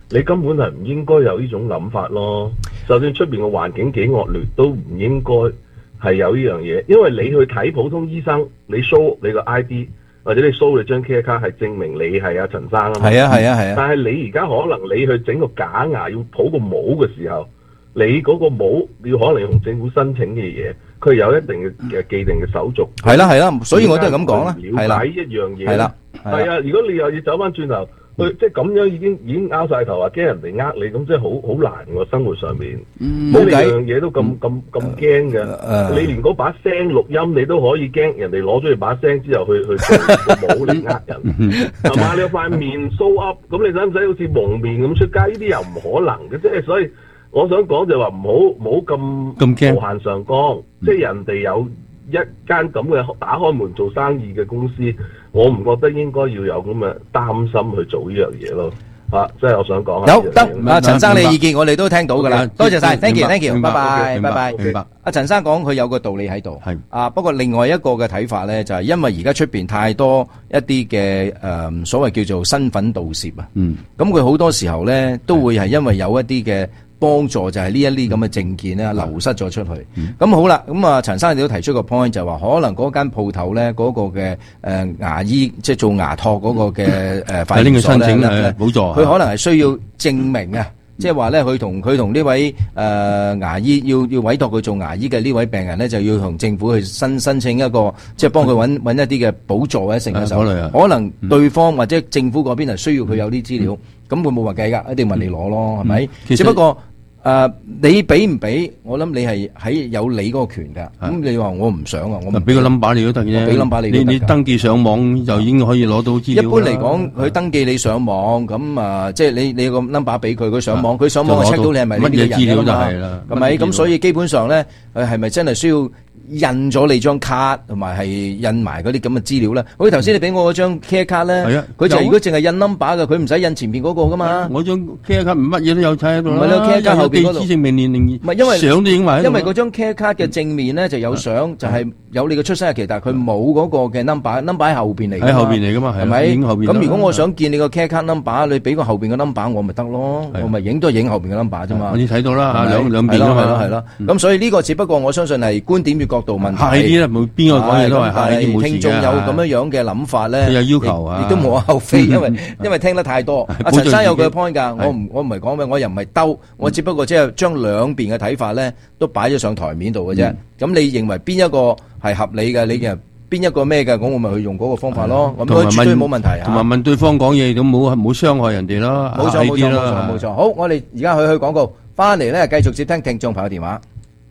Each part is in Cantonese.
你根本係唔應該有呢種諗法咯。就算出邊嘅環境幾惡劣，都唔應該係有呢樣嘢。因為你去睇普通醫生，你 show 你個 ID 或者你 show 你張 care 卡係證明你係阿陳生啊嘛。 係啊係啊係啊。 但係你而家可能你去整個假牙要抱個帽嘅時候，你嗰個帽要可能要同政府申請嘅嘢，佢有一定嘅既定嘅手續。 係啦係啦，所以我都係咁講啦。 了解一樣嘢。 係啦。 係啊，如果你又要走翻轉頭。即係咁樣已經拗晒頭，話驚人哋呃你，咁即係好難喎。生活上面，冇計樣嘢都咁驚嘅。你連嗰把聲錄音你都可以驚人哋攞咗你把聲之後去做個帽嚟呃人，係嘛？你有塊面 show up，咁你使唔使好似蒙面咁出街？呢啲又唔可能嘅，即係所以我想講就話唔好咁驚無限上綱，即係人哋有一間咁嘅打開門做生意嘅公司，我唔覺得應該要有咁嘅擔心去做呢樣嘢咯。即係我想講。 有得陳生你嘅意見，我哋都聽到㗎啦。多謝晒 ，thank you，拜拜，拜拜。 明白。 阿陳生講佢有個道理喺度。 係。 不過另外一個嘅睇法咧，就係因為而家出邊太多一啲嘅所謂叫做身份盜竊啊。咁佢好多時候咧都會係因為有一啲嘅幫助，就係呢一啲咁嘅證件咧流失咗出去。咁好啦，咁啊陳生你都提出個 point 就話，可能嗰間鋪頭咧嗰個嘅牙醫即係做牙托嗰個嘅發現所咧， 補助， 佢可能係需要證明啊，即係話咧佢同呢位牙醫要委託佢做牙醫嘅呢位病人咧，就要同政府去申請一個即係幫佢揾一啲嘅補助或者成嘅時候，可能對方或者政府嗰邊係需要佢有啲資料，咁佢冇話計㗎，一定問你攞咯，係咪？只不過你俾唔俾？我諗你係喺有你嗰個權㗎。咁你話我唔想啊，我唔俾個 number 你都得嘅。 俾 number 你登記上網就已經可以攞到資料。 一般嚟講，佢登記你上網，咁即係你有個 number 俾佢，佢上網就 check 到你係咪呢啲資料就係啦，係咪？咁所以基本上咧，佢係咪真係需要印咗你張卡同埋係印埋嗰啲咁嘅資料咧？好似頭先你俾我嗰張 care 卡咧，佢就如果淨係印 number 嘅，佢唔使印前邊嗰個噶嘛。 我張 care 卡唔乜嘢都有睇喺度啦。 唔係你 care 卡後邊嗰度。 地址證明年齡， 唔係因為相都影埋。 因為嗰張 care 卡嘅正面咧就有相，就係有你嘅出生日期，但係佢冇嗰個嘅 number 喺後邊嚟。 喺後邊嚟噶嘛？ 係咪？ 影後邊。 咁如果我想見你個 care 卡 number，你俾個後邊嘅 number 我咪得咯，我咪影都係影後邊嘅 number 啫嘛。 我已經睇到啦，兩邊都係咯。咁所以呢個只不過我相信係觀點與角度問題。 冇邊個講嘢都係客氣，冇事嘅。 聽眾有咁樣嘅諗法咧， 有要求啊， 亦都無可厚非，因為聽得太多。阿陳生有佢嘅 point 㗎，我唔係講咩，我又唔係兜，我只不過即係將兩邊嘅睇法咧都擺咗上台面度嘅啫。咁你認為邊一個係合理嘅？你嘅邊一個咩嘅？咁我咪去用嗰個方法咯。咁佢絕對冇問題。 同埋問對方講嘢咁冇傷害人哋咯。 冇錯。好，我哋而家去廣告，翻嚟咧繼續接聽聽眾朋友電話。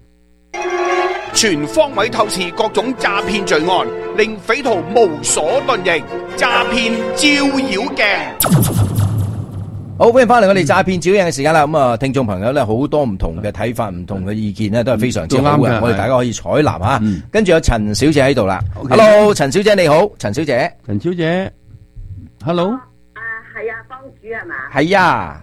全方位透視各種詐騙罪案，令匪徒無所遁形。詐騙照妖鏡， 好，歡迎翻嚟我哋詐騙照妖鏡嘅時間啦。咁啊，聽眾朋友咧好多唔同嘅睇法，唔同嘅意見咧都係非常之好嘅。我哋大家可以採納吓。跟住有陳小姐喺度啦。Hello， 陳小姐你好，陳小姐。 陳小姐 ，Hello。 係啊，幫主係嘛？ 係啊。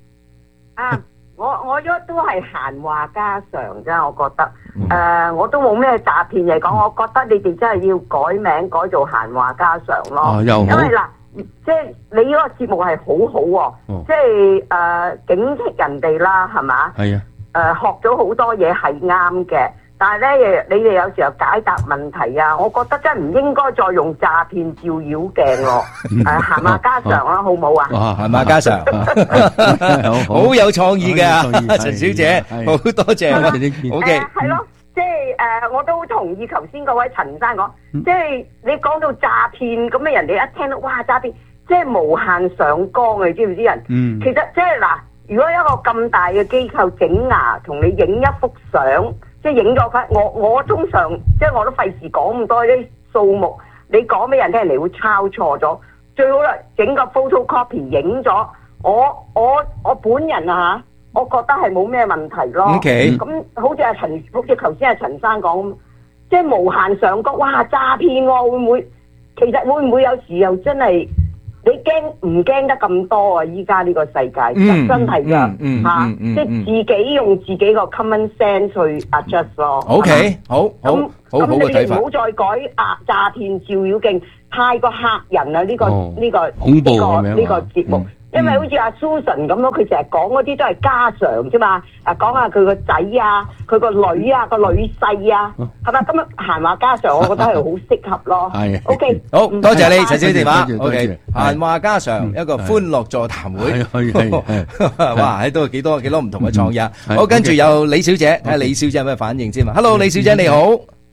我都係閒話家常啫，我覺得，我都冇咩詐騙嚟講，我覺得你哋真係要改名改做閒話家常咯。因為嗱，即係你嗰個節目係好好喎，即係警惕人哋啦，係嘛？ 係啊。 學咗好多嘢係啱嘅，但係咧，你哋有時候解答問題啊，我覺得真係唔應該再用詐騙照妖鏡咯。閒話家常啦，好唔好啊？ 閒話家常，好有創意嘅陳小姐，好多謝。OK， 係咯，即係我都同意頭先嗰位陳生講，即係你講到詐騙咁嘅，人哋一聽到哇詐騙，即係無限上綱，你知唔知人？其實即係嗱，如果一個咁大嘅機構整牙，同你影一幅相。即係影咗佢，我通常即係我都費事講咁多啲數目，你講俾人聽，人哋會抄錯咗。最好啦，整個 photocopy 影咗，我本人啊嚇，我覺得係冇咩問題咯。 OK， 咁好似頭先阿陳生講，即係無限上綱，哇詐騙喎，會唔會？其實會唔會有時又真係？你驚唔驚得咁多啊？依家呢個世界真係㗎嚇，即係自己用自己個 common sense 去 adjust 咯。 OK，好咁你哋唔好再改詐騙照妖鏡，太過嚇人啦！呢個節目， 因為好似阿 Susan 咁咯，佢成日講嗰啲都係家常啫嘛，講下佢個仔啊，佢個女啊，個女婿啊，係咪咁樣閒話家常？我覺得係好適合咯。 係 OK， 好多謝你陳小姐電話。 多謝 OK， 閒話家常一個歡樂座談會。哇，喺度幾多唔同嘅創意啊！好，跟住有李小姐，睇下李小姐有咩反應先嘛。Hello， 李小姐你好。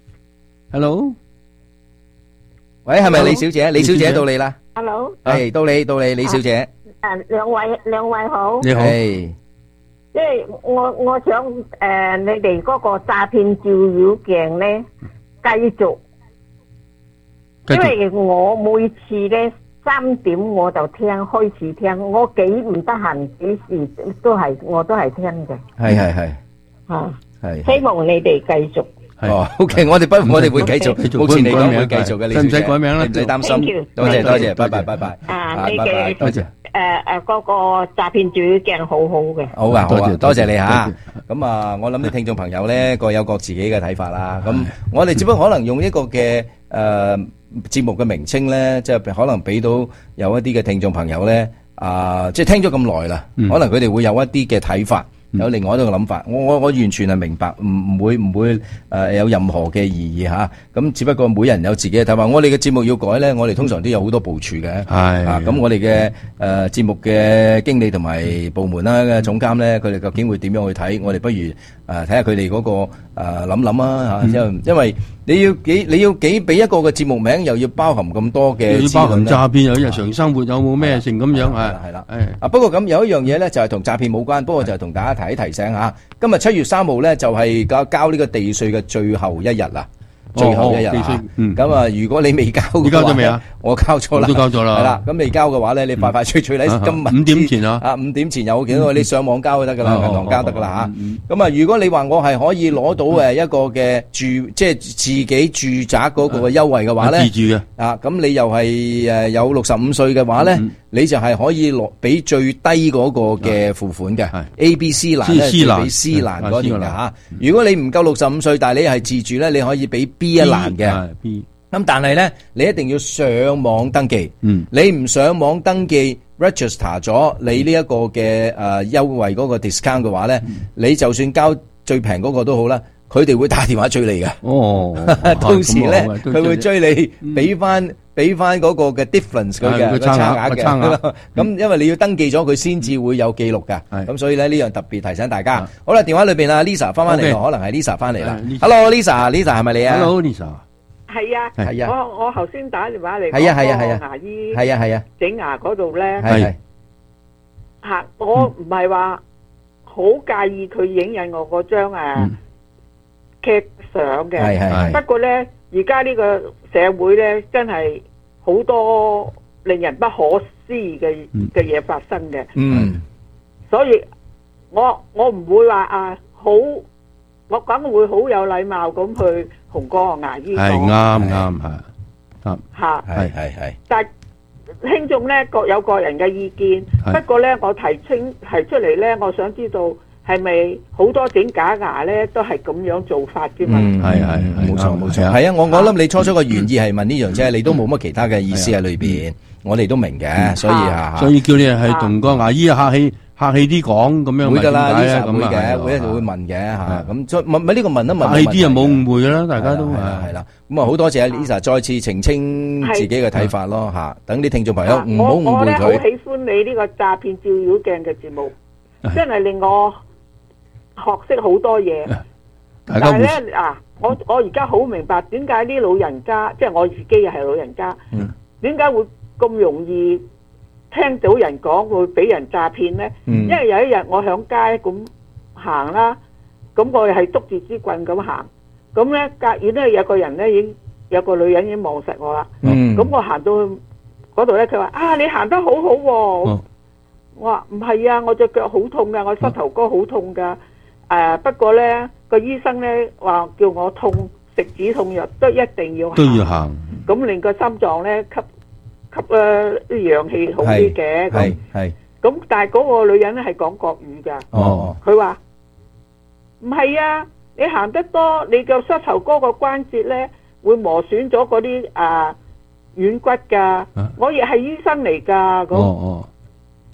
Hello， 喂，係咪李小姐？李小姐到你啦。 Hello， 係到你，李小姐。 兩位好。 你好。 即係我想你哋嗰個詐騙照妖鏡咧繼續，因為我每次咧3點我就開始聽，我幾唔得閒幾時我都係聽嘅。 係。 係。希望你哋繼續。 OK， 我哋會繼續，目前嚟講會繼續嘅。你唔使改名啦， 唔使擔心。多謝，拜拜。 你嘅多謝。 嗰個詐騙照妖鏡好好嘅。 好啊，多謝你吓。咁啊，我諗啲聽眾朋友咧各有各自己嘅睇法啦。咁我哋只不過可能用一個嘅節目嘅名稱咧，即係可能俾到有一啲嘅聽眾朋友咧即係聽咗咁耐啦，可能佢哋會有一啲嘅睇法。有另外一個諗法，我完全係明白，唔會有任何嘅異議吓。咁只不過每人有自己嘅睇法。我哋嘅節目要改咧，我哋通常都有好多部署嘅。係咁我哋嘅節目嘅經理同埋部門啦嘅總監咧，佢哋究竟會點樣去睇？我哋不如睇下佢哋嗰個諗啊吓，因為你要幾俾一個嘅節目名，又要包含咁多嘅， 要包含詐騙，有日常生活有冇咩性咁樣係啦。不過咁有一樣嘢咧，就係同詐騙冇關，不過就係同大家提醒下，今日7月3號咧就係交呢個地稅嘅最後一日啦。最後一日啊！咁啊，如果你未交嘅話，你交咗未啊？我交咗啦， 都交咗啦。 係啦，咁未交嘅話咧，你快脆脆喺今日 5點前啊 ，5點前有幾多？你上網交就得噶啦，銀行交得噶啦吓。咁啊，如果你話我係可以攞到一個嘅即係自己住宅嗰個嘅優惠嘅話咧， 自住嘅咁你又係有65歲嘅話咧，你就係可以攞俾最低嗰個嘅付款嘅 A、B、C 欄咧，俾 C 欄嗰邊嘅吓。如果你唔夠65歲，但係你係自住咧，你可以俾B 一欄嘅。咁但係咧，你一定要上網登記。你唔上網登記 register 咗你呢一個嘅優惠嗰個 discount 嘅話咧，你就算交最平嗰個都好啦，佢哋會打電話追你嘅。到時咧，佢會追你俾翻嗰個嘅 difference 佢嘅差額嘅。咁因為你要登記咗，佢先至會有記錄㗎。咁所以咧，呢樣特別提醒大家。好啦，電話裏邊啊 Lisa 翻嚟咯，可能係 Lisa 翻嚟啦。Hello Lisa 係咪你啊 ？Hello Lisa。 係啊， 係啊， 我頭先打電話嚟， 係啊， 牙醫係啊， 整牙嗰度咧， 係吓，我唔係話好介意佢影印我嗰張劇相嘅， 係， 不過咧而家呢個社會咧真係好多令人不可思議嘅嘢發生嘅，所以我唔會話好，我梗會好有禮貌咁去同個牙醫講， 係啱吓， 係。 但係聽眾咧各有各人嘅意見，不過咧我提出嚟咧，我想知道係咪好多整假牙咧都係咁樣做法啫嘛？ 係，冇錯，係啊！我諗你初個原意係問呢樣啫，你都冇乜其他嘅意思喺裏邊，我哋都明嘅，所以叫你係同個牙醫客氣啲講咁樣， 會噶啦，Lisa 會嘅，會一定會問嘅吓。咁再問呢個問一問， 客氣啲又冇誤會噶啦，大家都係啦。咁啊，好多謝 Lisa 再次澄清自己嘅睇法咯吓。等啲聽眾朋友唔好誤會佢。 我咧好喜歡你呢個詐騙照妖鏡嘅節目，真係令我學識好多嘢。但係咧我而家好明白點解啲老人家，即係我自己又係老人家，點解會咁容易聽到人講會俾人詐騙呢？因為有一日我響街咁行啦，咁我係捉住支棍咁行，咁呢隔遠呢有個人呢已經有個女人已經望實我啦，咁我行到去嗰度呢，佢話你行得好好喎，我話唔係啊，我隻腳好痛噶，我膝頭哥好痛噶，不過呢個醫生呢話叫我食止痛藥都一定要行，咁令個心臟呢吸啲氧氣好啲嘅，咁但係嗰個女人咧係講國語噶，佢話唔係啊，你行得多，你個膝頭哥個關節咧會磨損咗嗰啲軟骨噶，我亦係醫生嚟噶，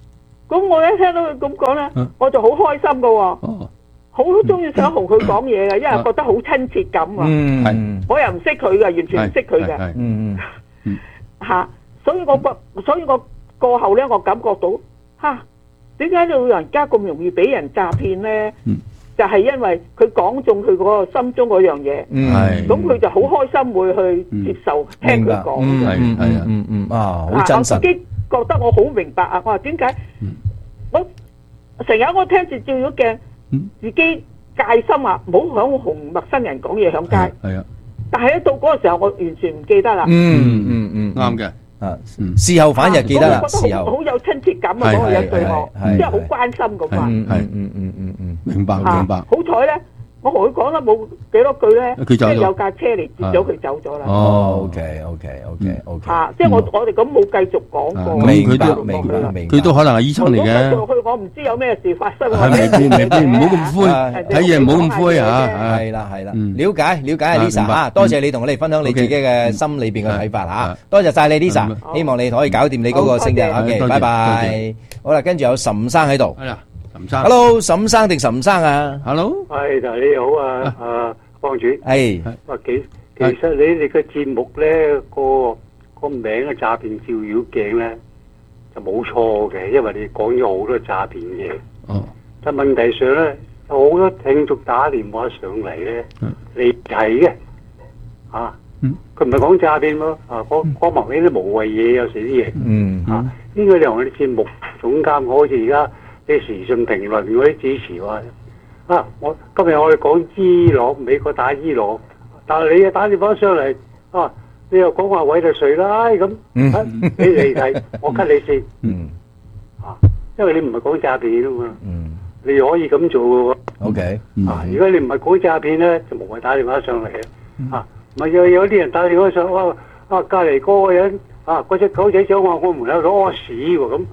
咁我一聽到佢咁講咧，我就好開心噶喎，好中意想同佢講嘢嘅，因為覺得好親切感啊。我又唔識佢嘅，完全唔識佢嘅。嚇，所以我過後咧，我感覺到嚇，點解老人家咁容易俾人詐騙咧？就係因為佢講中佢嗰個心中嗰樣嘢，咁佢就好開心會去接受聽佢講。 好真實。 我自己覺得我好明白啊！我話點解我成日我聽住照妖鏡，自己戒心啊，唔好響同陌生人講嘢響街。 係啊， 但係一到嗰個時候，我完全唔記得啦。 啱嘅。 事後反而記得啦，事後好有親切感啊！嗰個人對我，即係好關心咁啊。 明白。 好彩咧，我同佢講得冇幾多句咧，即係有架車嚟接咗佢走咗啦。 OK。 即係我哋咁冇繼續講過。 明白。 佢都可能係醫生嚟嘅。 落去我唔知有咩事發生。 係咪？唔好咁灰，睇嘢唔好咁灰啊！ 係啦。了解啊 Lisa 啊，多謝你同我哋分享你自己嘅心裏邊嘅睇法嚇，多謝晒你 Lisa，希望你可以搞掂你嗰個星日。OK，拜拜。好啦，跟住有岑生喺度。 岑生 ，Hello，岑生定岑生啊 ？Hello， 係你好啊，幫主。 係。 其實你哋嘅節目咧，個名嘅詐騙照妖鏡咧就冇錯嘅，因為你講咗好多詐騙嘢。但問題上咧，好多聽眾打電話上嚟咧，你係嘅，佢唔係講詐騙咯，講埋呢啲無謂嘢，有時啲嘢。應該你同我哋節目總監好似而家啲時訊評論嗰啲主持話我今日我哋講伊朗，美國打伊朗，但係你又打電話上嚟你又講話委內瑞拉咁，你嚟睇我 cut 你先，因為你唔係講詐騙啊嘛，你可以咁做嘅喎。 OK， 如果你唔係講詐騙咧，就無謂打電話上嚟唔係有啲人打電話上，隔離嗰個人嗰隻狗仔想話我門口攞屎喎咁，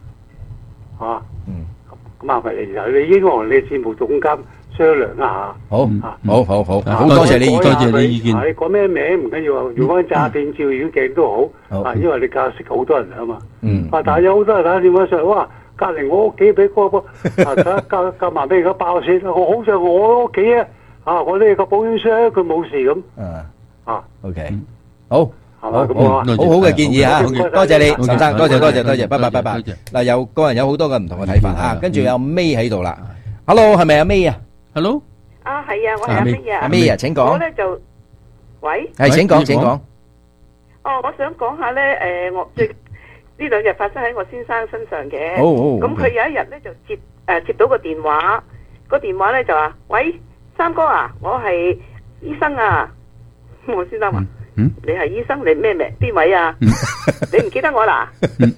咁麻煩你應該同你節目總監商量一下。 好多謝你意見。 你講咩名唔緊要，用翻詐騙照妖鏡都好，因為你教識好多人啊嘛。但係有好多人打電話上嚟，隔離我屋企俾嗰個夾埋俾而家爆先，我好似我屋企我呢個保險箱佢冇事咁。 OK，好嘅建議嚇，多謝你，岑生，多謝，拜拜。嗱，個人有好多嘅唔同嘅睇法嚇，跟住有 May 喺度啦。Hello， 係咪阿 May 啊 ？Hello， 係啊，我係阿 May 啊。 阿 May 啊，請講。 我咧就，喂， 係請講。 我想講下咧，我呢兩日發生喺我先生身上嘅。咁佢有一日咧就接到個電話，電話咧就話：喂，三哥啊，我係醫生啊。我先生話：你係醫生，你咩名？邊位啊？你唔記得我啦？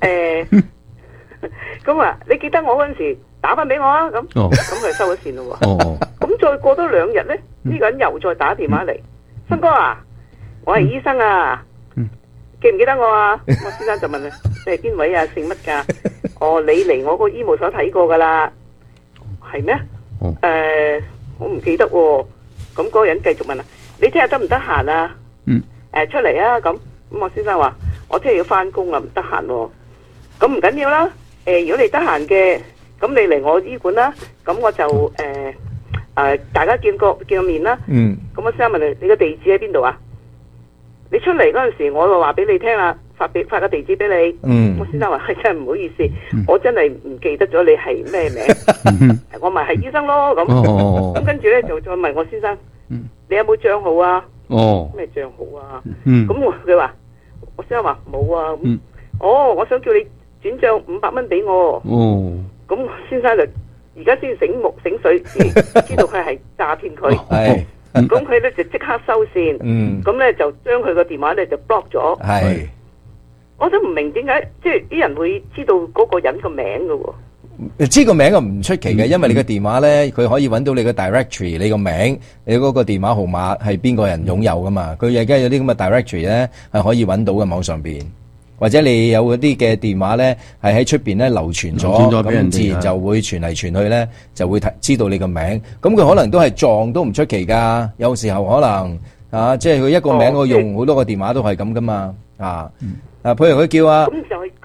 咁啊，你記得我嗰陣時打翻俾我啊？咁佢收咗線咯喎。咁再過多2日咧，呢個人又再打電話嚟：三哥啊，我係醫生啊，記唔記得我啊？我先生就問佢：你係邊位啊？姓乜㗎？你嚟我個醫務所睇過㗎啦，係咩？我唔記得喎。咁嗰個人繼續問啦。你聽日得唔得閒啊？出嚟啊！咁我先生話：我聽日要翻工啊，唔得閒喎。咁唔緊要啦。如果你得閒嘅，咁你嚟我醫館啦。咁我就大家見個面啦。咁我先生問你個地址喺邊度啊？你出嚟嗰陣時，我就話俾你聽啦，發個地址俾你。我先生話：真係唔好意思，我真係唔記得咗你係咩名。我咪係醫生咯。咁跟住咧就再問我先生。你有冇帳號啊？咩帳號啊？咁佢話，我先生話冇啊。我想叫你轉帳500蚊俾我。咁先生就而家先醒水，知道佢係詐騙佢。咁佢咧就即刻收線。咁咧就將佢個電話咧就 block 咗。我都唔明點解，即係啲人會知道嗰個人個名㗎喎。 知個名就唔出奇嘅，因為你個電話咧，佢可以揾到你個 directory， 你個名，你嗰個電話號碼係邊個人擁有噶嘛？佢而家有啲咁嘅 directory 咧，係可以揾到嘅網上邊，或者你有嗰啲嘅電話咧，係喺出邊咧流傳咗，咁自然就會傳嚟傳去咧，就會知道你個名。咁佢可能都係撞都唔出奇噶，有時候可能即係佢一個名我用好多個電話都係咁噶嘛，譬如佢叫啊， 咁就係佢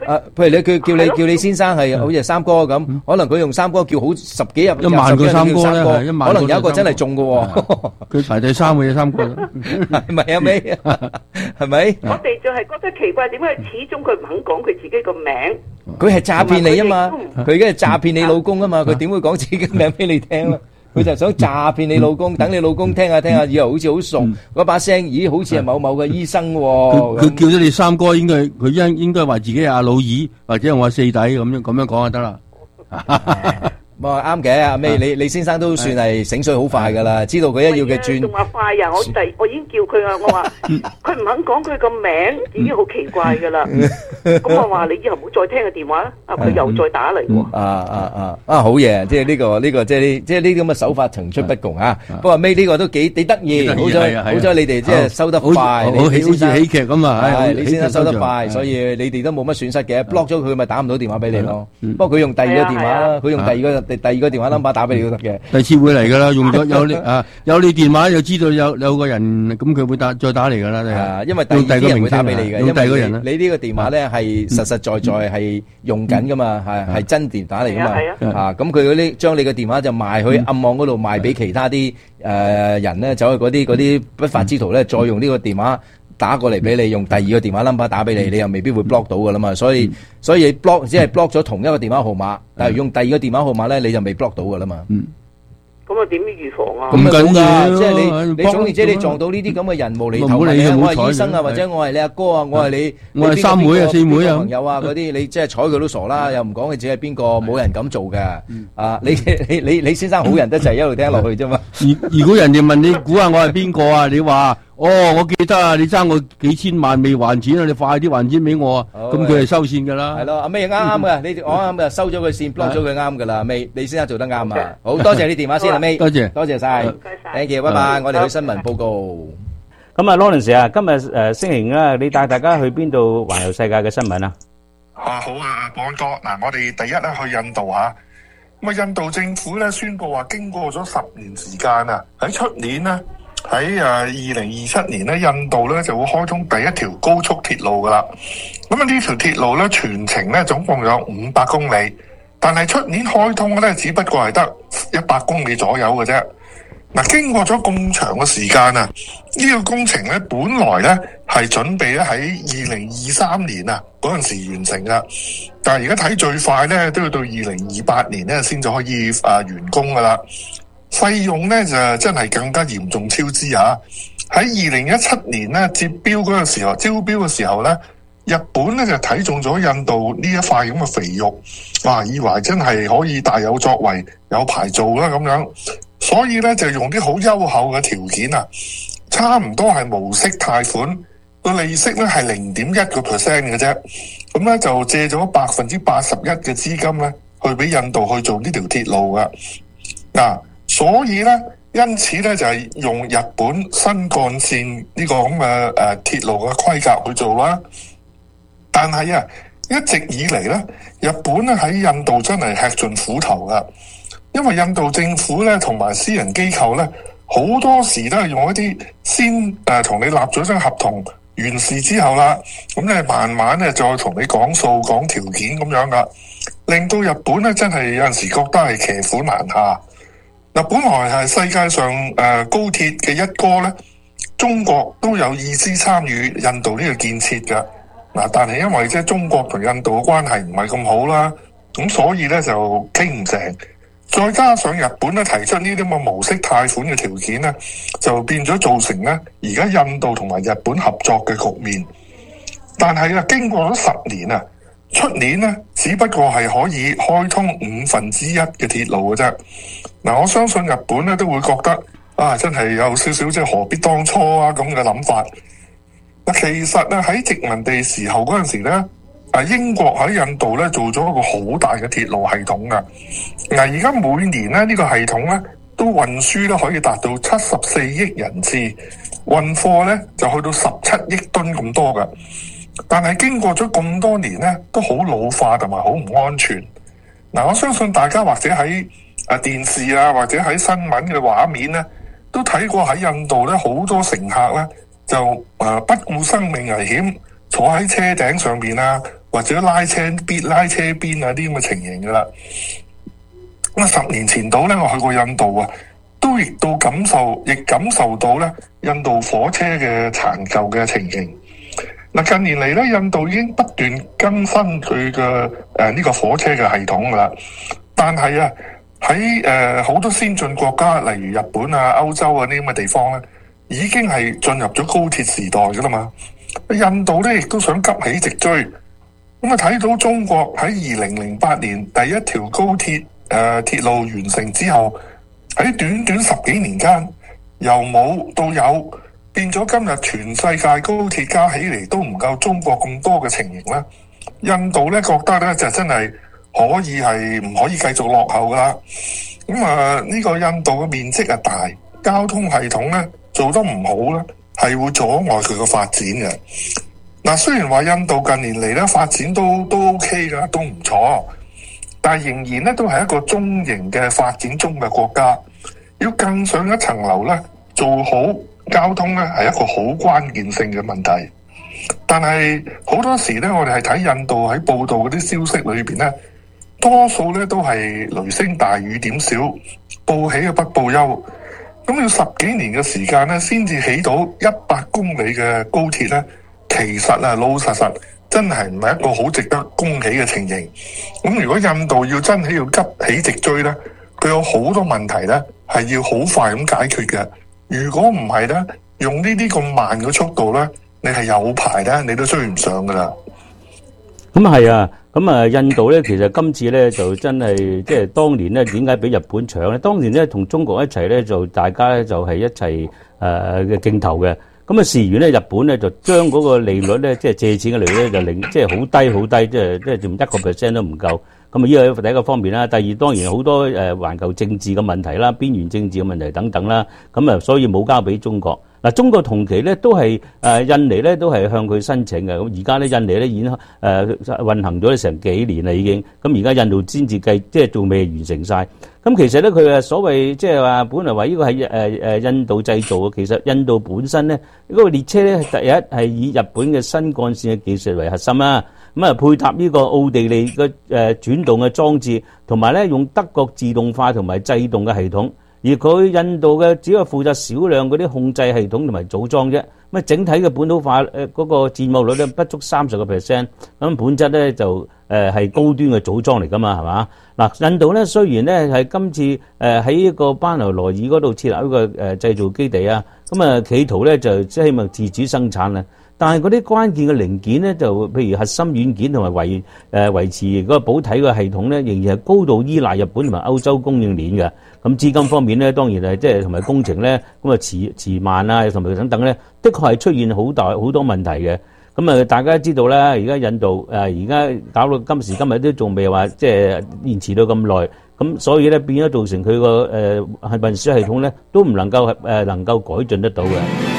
譬如你叫你先生係好似三哥咁，可能佢用三哥叫好10幾日 1萬個三哥咧， 可能有一個真係中㗎， 佢排第3嘅三哥， 係咪啊？咩？係咪？ 我哋就係覺得奇怪，點解始終佢唔肯講佢自己個名？ 佢係詐騙你啊嘛，佢而家係詐騙你老公啊嘛，佢點會講自己嘅名俾你聽咧？佢就想詐騙你老公，等你老公聽下，以為好似好熟，嗰把聲，咦，好似係某某嘅醫生喎。 佢叫咗你三哥，佢應該話自己係阿老二，或者我四弟咁樣講就得啦。 啱嘅，阿 May，你先生都算係醒水好快噶啦，知道佢一要嘅轉。 仲話快啊！我已經叫佢啊，我話佢唔肯講佢個名，已經好奇怪噶啦。咁我話你以後唔好再聽個電話啦。佢又再打嚟喎。 好嘢！即係呢個即係呢啲咁嘅手法層出不窮啊。不過 May 呢個都幾得意，好彩你哋即係收得快，好似喜劇咁啊！ 你先生收得快，所以你哋都冇乜損失嘅。block 咗佢咪打唔到電話俾你咯。不過佢用第二個電話啦，佢用第二個電話 number 打俾你都得嘅， 第次會嚟噶啦，用咗有你電話，又知道有個人，咁佢會再打嚟噶啦。 因為第二個人會打俾你嘅， 用第二個人啦。 你呢個電話咧係實實在在係用緊噶嘛，係真電打嚟噶嘛。咁佢嗰啲將你嘅電話就賣去暗網嗰度賣俾其他啲人咧，走去嗰啲不法之徒咧，再用呢個電話打過嚟俾你，用第二個電話 number 打俾你，你又未必會 block 到噶啦嘛，所以 block 只係 block 咗同一個電話號碼，但係用第二個電話號碼咧，你就未 block 到噶啦嘛。 咁啊點預防啊？ 咁緊要，即係你總言之，你撞到呢啲咁嘅人無厘頭嘅，我係醫生啊，或者我係你阿哥啊，我係三妹啊、四妹啊朋友啊嗰啲，你即係睬佢都傻啦，又唔講佢自己係邊個，冇人咁做嘅。你先生好人得滯，一路聽落去啫嘛。 如果人哋問你估下我係邊個啊，你話我記得啊，你爭我幾千萬未還錢啊，你快啲還錢俾我啊，咁佢係收線噶啦。 係咯，阿 May 啱嘅，我啱嘅，收咗佢線 block 咗佢啱噶啦，阿 May，你先生做得啱啊。好多謝你電話先，阿 May，多謝晒，thank you，拜拜，我哋去新聞報告。 咁啊，Lawrence 啊，今日星期五啦，你帶大家去邊度環遊世界嘅新聞啊？ 好啊，保安哥，嗱，我哋第一咧去印度吓，咁啊，印度政府咧宣布話，經過咗10年時間啊，喺出年咧。喺2027年咧，印度咧就會開通第一條高速鐵路噶啦。咁啊，呢條鐵路咧全程咧總共有500公里，但係出年開通嘅咧只不過係得100公里左右嘅啫。嗱，經過咗咁長嘅時間啊，呢個工程咧本來咧係準備咧喺2023年啊嗰陣時完成噶，但係而家睇最快咧都要到2028年咧先至可以完工噶啦。費用咧就真係更加嚴重超支啊！喺2017年咧招標嘅時候咧，日本咧就睇中咗印度呢一塊咁嘅肥肉，以為真係可以大有作為，有排做啦咁樣，所以咧就用啲好優厚嘅條件啊，差唔多係無息貸款，個利息咧係0.1% 嘅啫，咁咧就借咗81%嘅資金咧去俾印度去做呢條鐵路噶嗱。所以咧，因此咧就係用日本新幹線呢個咁嘅鐵路嘅規格去做啦。但係啊，一直以嚟咧，日本咧喺印度真係吃盡苦頭噶，因為印度政府咧同埋私人機構咧，好多時都係用一啲先同你立咗張合同完事之後啦，咁咧慢慢咧再同你講數講條件咁樣噶，令到日本咧真係有陣時覺得係騎虎難下。嗱，本來係世界上高鐵嘅一哥咧，中國都有意思參與印度呢個建設㗎。嗱，但係因為即係中國同印度嘅關係唔係咁好啦，咁所以咧就傾唔成。再加上日本咧提出呢啲咁嘅無息貸款嘅條件咧，就變咗造成咧而家印度同埋日本合作嘅局面。但係啊，經過咗10年啊，出年咧只不過係可以開通1/5嘅鐵路嘅啫。嗱，我相信日本咧都會覺得真係有少少即係何必當初啊咁嘅諗法。嗱，其實咧喺殖民地時候嗰陣時咧，英國喺印度咧做咗一個好大嘅鐵路系統噶。嗱，而家每年咧呢個系統咧都運輸咧可以達到74億人次，運貨咧就去到17億噸咁多噶。但係經過咗咁多年咧，都好老化同埋好唔安全。嗱，我相信大家或者喺電視啊，或者喺新聞嘅畫面咧，都睇過喺印度咧，好多乘客咧就不顧生命危險坐喺車頂上邊啊， 或者拉車邊啊啲咁嘅情形噶啦。咁10年前到咧，我去過印度啊，都亦感受到咧印度火車嘅殘舊嘅情形。嗱，近年嚟咧，印度已經不斷更新佢嘅呢個火車嘅系統噶啦。但係啊，喺好多先進國家，例如日本啊、歐洲啊呢咁嘅地方咧，已經係進入咗高鐵時代噶啦嘛。印度咧亦都想急起直追。咁啊，睇到中國喺2008年第一條高鐵鐵路完成之後，喺短短10幾年間，由冇到有，變咗今日全世界高鐵加起嚟都唔夠中國咁多嘅情形咧。印度咧覺得咧就真係唔可以繼續落後噶啦。咁啊，呢個印度嘅面積大，交通系統咧做得唔好咧，係會阻礙佢嘅發展嘅。嗱，雖然話印度近年嚟咧發展都 OK 噶，都唔錯，但係仍然咧都係一個中型嘅發展中嘅國家，要更上一層樓咧，做好交通咧係一個好關鍵性嘅問題。但係好多時咧，我哋係睇印度喺報道嗰啲消息裏邊咧，多數咧都係雷聲大雨點小，報喜不報憂。咁要10幾年嘅時間咧，先至起到100公里嘅高鐵咧，其實啊老實真係唔係一個好值得恭喜嘅情形。咁如果印度要真係要急起直追咧，佢有好多問題咧係要好快咁解決嘅。如果唔係咧，用呢啲咁慢嘅速度咧，你係有排咧，你都追唔上噶啦。 咁係啊，咁啊，印度咧，其實今次咧就真係即係當年咧，點解俾日本搶咧？當年咧同中國一齊咧，就大家咧就係一齊嘅競投嘅。咁啊，事緣咧，日本咧就將嗰個利率咧，即係借錢嘅利率咧，就令即係好低，即係仲1% 都唔夠。咁啊，呢個第一個方面啦。第二當然好多環球政治嘅問題啦、邊緣政治嘅問題等等啦。咁啊，所以冇交俾中國。嗱，中國同期咧都係印尼咧都係向佢申請嘅。咁而家咧印尼咧已經運行咗成幾年啦已經。咁而家印度先至即係仲未完成晒。咁其實咧佢所謂即係話本來話呢個係印度製造嘅，其實印度本身咧嗰個列車咧第一係以日本嘅新幹線嘅技術為核心啦。咁啊，配搭呢個奧地利嘅轉動嘅裝置，同埋咧用德國自動化同埋制動嘅系統，而佢印度嘅只係負責少量嗰啲控制系統同埋組裝啫。咁啊，整體嘅本土化嗰個佔有率咧不足30%，咁本質咧就係高端嘅組裝嚟噶嘛，係嘛？嗱，印度咧雖然咧係今次喺一個班紐萊爾嗰度設立一個製造基地啊，咁啊企圖咧就即係希望自主生產啊。但係嗰啲關鍵嘅零件咧，就譬如核心軟件同埋維持嗰個保體嘅系統咧，仍然係高度依賴日本同埋歐洲供應鏈嘅。咁資金方面咧，當然係即係同埋工程咧，咁啊遲慢啊，同埋等等咧，的確係出現好多問題嘅。咁啊，大家知道啦，而家印度而家搞到今時今日都仲未話即係延遲到咁耐，咁所以咧變咗造成佢個運輸系統咧都唔能夠改進得到嘅。